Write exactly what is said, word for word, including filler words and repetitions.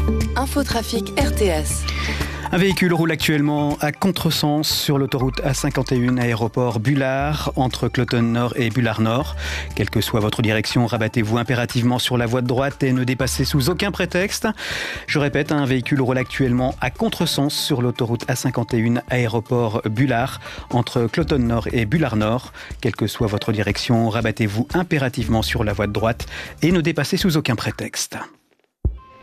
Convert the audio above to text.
Infotrafic R T S. Un véhicule roule actuellement à contresens sur l'autoroute A cinquante et un aéroport Bullard, entre Cloton Nord et Bullard Nord. Quelle que soit votre direction, rabattez-vous impérativement sur la voie de droite et ne dépassez sous aucun prétexte. Je répète, un véhicule roule actuellement à contresens sur l'autoroute A cinquante et un aéroport Bullard, entre Cloton Nord et Bullard Nord. Quelle que soit votre direction, rabattez-vous impérativement sur la voie de droite et ne dépassez sous aucun prétexte.